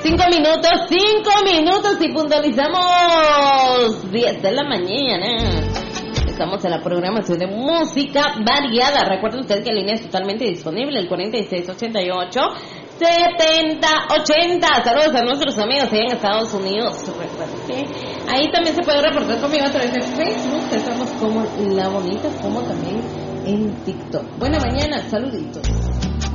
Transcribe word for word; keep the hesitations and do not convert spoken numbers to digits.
Cinco minutos, cinco minutos y puntualizamos diez de la mañana. Estamos en la programación de música variada. Recuerden ustedes que la línea es totalmente disponible, el cuarenta y seis ochenta y ocho setenta ochenta. Saludos a nuestros amigos allá en Estados Unidos. Recuerden que ahí también se puede reportar conmigo a través de Facebook. Estamos como La Bonita, como también en TikTok. Buena mañana, saluditos.